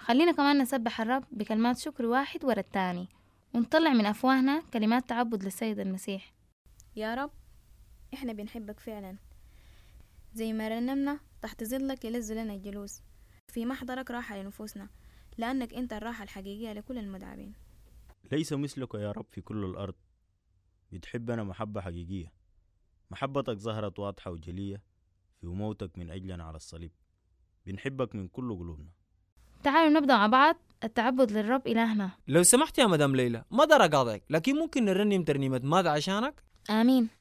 خلينا كمان نسبح الرب بكلمات شكر واحد ورا التاني، ونطلع من أفواهنا كلمات تعبد للسيد المسيح. يا رب إحنا بنحبك فعلا، زي ما رنمنا تحت ظلك يلز لنا الجلوس، في محضرك راحة لنفوسنا، لأنك أنت الراحة الحقيقية لكل المتعبين. ليس مثلك يا رب في كل الأرض، بتحبنا محبة حقيقية. محبتك ظهرت واضحة وجلية في موتك من أجلنا على الصليب. بنحبك من كل قلوبنا. تعالوا نبدأ مع بعض التعبد للرب إلهنا. لو سمحت يا مدام ليلى، ما دار أقاطعك، لكن ممكن نرنم ترنيمة ماذا عشانك؟ آمين.